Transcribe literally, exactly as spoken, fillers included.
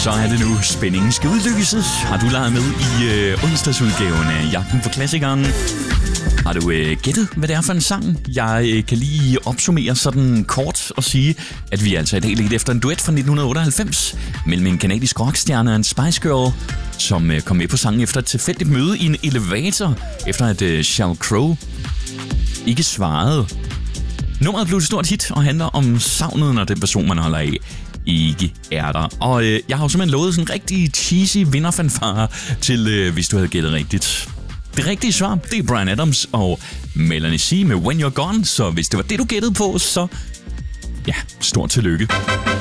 Så er det nu, spændingen skal udløses. Har du leget med i øh, onsdagsudgaven af Jagten på Klassikeren? Har du øh, gættet, hvad det er for en sang? Jeg øh, kan lige opsummere sådan kort og sige, at vi altså i dag lidt efter en duet fra nitten otteoghalvfems mellem en kanadisk rockstjerne og en Spice Girl, som øh, kom med på sangen efter et tilfældigt møde i en elevator, efter at øh, Sheryl Crow ikke svarede. Nummeret blev et stort hit og handler om savnet, når den person, man holder af, ikke er der. Og øh, jeg har jo simpelthen lovet sådan en rigtig cheesy vinderfanfare til, øh, hvis du havde gættet rigtigt. Det rigtige svar, det er Bryan Adams og Melanie C med When You're Gone. Så hvis det var det, du gættede på, så ja, stort tillykke.